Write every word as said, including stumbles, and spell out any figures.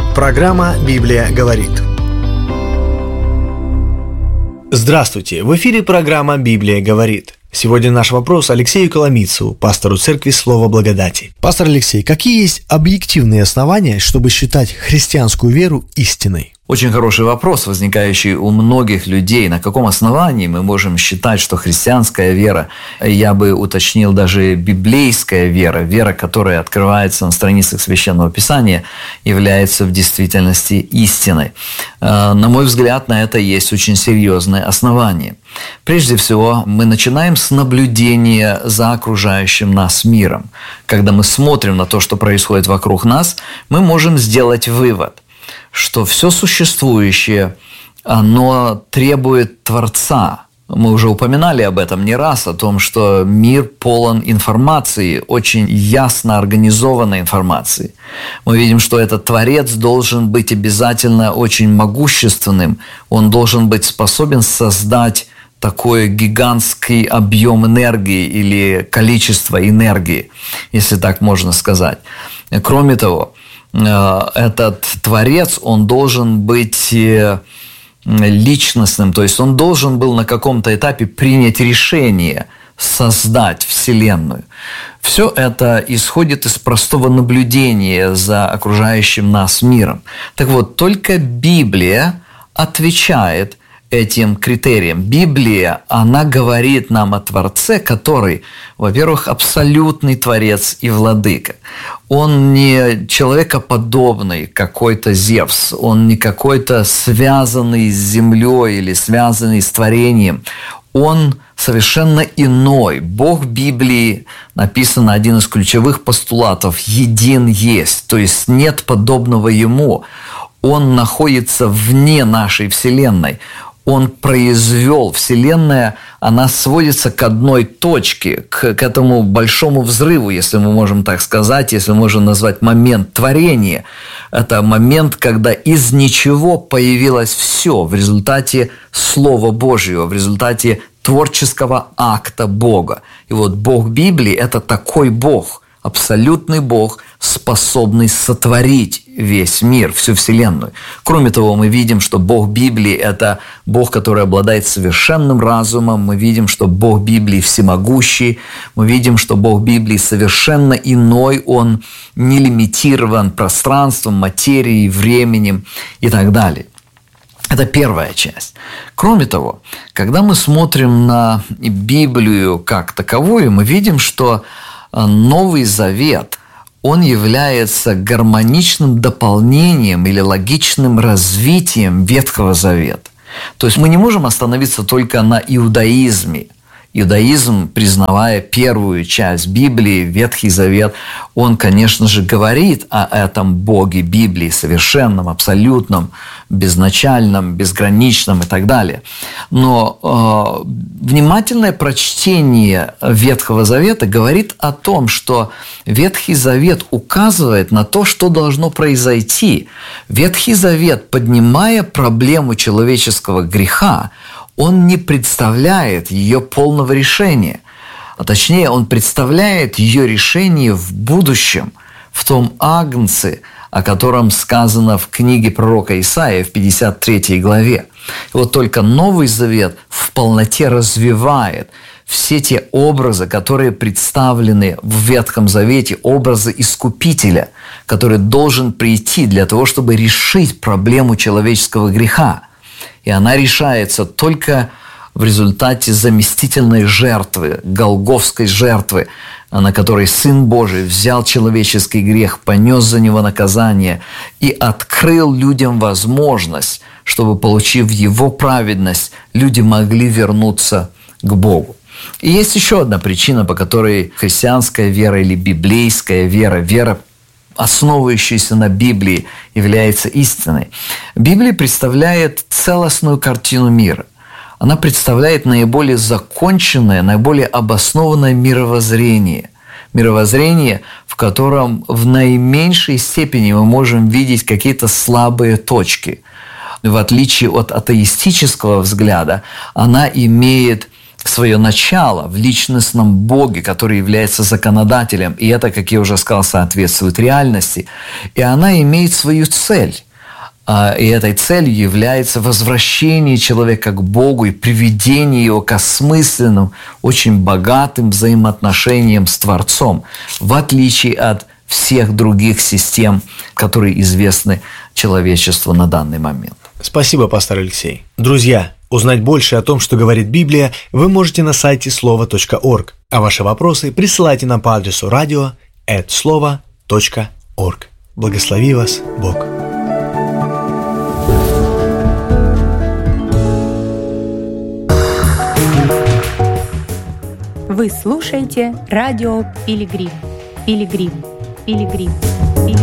Программа «Библия говорит». Здравствуйте! В эфире программа «Библия говорит». Сегодня наш вопрос Алексею Коломийцеву, пастору церкви Слово Благодати. Пастор Алексей, какие есть объективные основания, чтобы считать христианскую веру истиной? Очень хороший вопрос, возникающий у многих людей. На каком основании мы можем считать, что христианская вера, я бы уточнил даже библейская вера, вера, которая открывается на страницах Священного Писания, является в действительности истиной? На мой взгляд, на это есть очень серьезное основание. Прежде всего, мы начинаем с наблюдения за окружающим нас миром. Когда мы смотрим на то, что происходит вокруг нас, мы можем сделать вывод, что все существующее, оно требует Творца. Мы уже упоминали об этом не раз, о том, что мир полон информации, очень ясно организованной информации. Мы видим, что этот Творец должен быть обязательно очень могущественным, он должен быть способен создать такой гигантский объем энергии или количество энергии, если так можно сказать. Кроме того, этот Творец, он должен быть личностным, то есть он должен был на каком-то этапе принять решение создать Вселенную. Все это исходит из простого наблюдения за окружающим нас миром. Так вот, только Библия отвечает этим критериям. Библия, она говорит нам о Творце, который, во-первых, абсолютный Творец и Владыка. Он не человекоподобный какой-то Зевс, он не какой-то связанный с землей или связанный с творением. Он совершенно иной. Бог Библии, написано один из ключевых постулатов, един есть, то есть нет подобного Ему. Он находится вне нашей Вселенной. Он произвел, Вселенная, она сводится к одной точке, к, к этому большому взрыву, если мы можем так сказать, если мы можем назвать момент творения. Это момент, когда из ничего появилось все в результате Слова Божьего, в результате творческого акта Бога. И вот Бог Библии – это такой Бог, абсолютный Бог, способный сотворить весь мир, всю Вселенную. Кроме того, мы видим, что Бог Библии – это Бог, который обладает совершенным разумом. Мы видим, что Бог Библии всемогущий. Мы видим, что Бог Библии совершенно иной. Он не лимитирован пространством, материей, временем и так далее. Это первая часть. Кроме того, когда мы смотрим на Библию как таковую, мы видим, что Новый Завет, он является гармоничным дополнением или логичным развитием Ветхого Завета. То есть мы не можем остановиться только на иудаизме. Иудаизм, признавая первую часть Библии, Ветхий Завет, он, конечно же, говорит о этом Боге Библии, совершенном, абсолютном, безначальном, безграничном и так далее. Но э, внимательное прочтение Ветхого Завета говорит о том, что Ветхий Завет указывает на то, что должно произойти. Ветхий Завет, поднимая проблему человеческого греха, он не представляет ее полного решения, а точнее, он представляет ее решение в будущем, в том агнце, о котором сказано в книге пророка Исаии в пятьдесят третьей главе. И вот только Новый Завет в полноте развивает все те образы, которые представлены в Ветхом Завете, образы Искупителя, который должен прийти для того, чтобы решить проблему человеческого греха. И она решается только в результате заместительной жертвы, голгофской жертвы, на которой Сын Божий взял человеческий грех, понес за него наказание и открыл людям возможность, чтобы, получив Его праведность, люди могли вернуться к Богу. И есть еще одна причина, по которой христианская вера или библейская вера, вера, основывающаяся на Библии, является истиной. Библия представляет целостную картину мира. Она представляет наиболее законченное, наиболее обоснованное мировоззрение. Мировоззрение, в котором в наименьшей степени мы можем видеть какие-то слабые точки. В отличие от атеистического взгляда, она имеет свое начало в личностном Боге, который является законодателем, и это, как я уже сказал, соответствует реальности, и она имеет свою цель. И этой целью является возвращение человека к Богу и приведение его к осмысленным, очень богатым взаимоотношениям с Творцом, в отличие от всех других систем, которые известны человечеству на данный момент. Спасибо, пастор Алексей. Друзья, узнать больше о том, что говорит Библия, вы можете на сайте слово точка орг, а ваши вопросы присылайте нам по адресу радио эт слова точка орг. Благослови вас Бог. Вы слушаете радио Пилигрим. Пилигрим. Пилигрим.